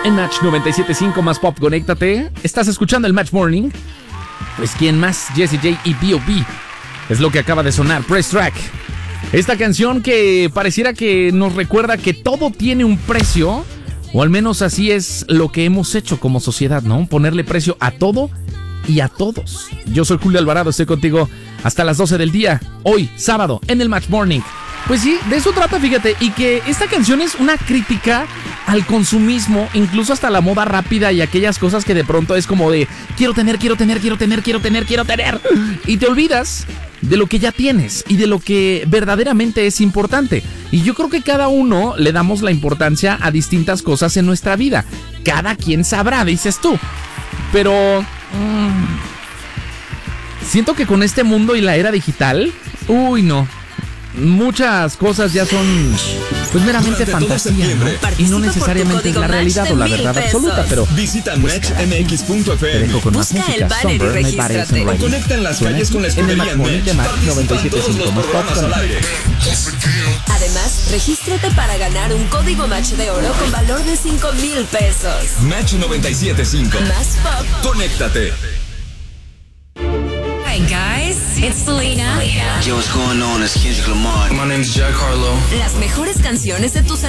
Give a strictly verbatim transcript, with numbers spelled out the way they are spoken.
En Match noventa y siete punto cinco más pop, conéctate. ¿Estás escuchando el Match Morning? Pues ¿quién más? Jessie J y B O B. Es lo que acaba de sonar, Press Track. Esta canción que pareciera que nos recuerda que todo tiene un precio, o al menos así es lo que hemos hecho como sociedad, ¿no? Ponerle precio a todo y a todos. Yo soy Julio Alvarado, estoy contigo hasta las doce del día, hoy, sábado, en el Match Morning. Pues sí, de eso trata, fíjate, y que esta canción es una crítica al consumismo, incluso hasta la moda rápida y aquellas cosas que de pronto es como de quiero tener, quiero tener, quiero tener, quiero tener, quiero tener, y te olvidas de lo que ya tienes y de lo que verdaderamente es importante. Y yo creo que cada uno le damos la importancia a distintas cosas en nuestra vida. Cada quien sabrá, dices tú. Pero mmm, siento que con este mundo y la era digital, uy no, muchas cosas ya son pues meramente fantasía, ¿no? Y no necesariamente es la realidad o la verdad absoluta, pero visita match m x punto f te m. dejo con más Busca el música. banner y Sunburn, My Body is regístrate. Alright. O conecta en las calles con la En el escudería Match Morning de Match noventa y siete punto cinco más pop. Además, regístrate para ganar un código Match de oro con valor de cinco mil pesos. Match noventa y siete punto cinco. Más pop. Conéctate. Hi guys, it's Selena. Yo, what's going on? It's Kendrick Lamar. My name's Jack Harlow. Las mejores canciones de tus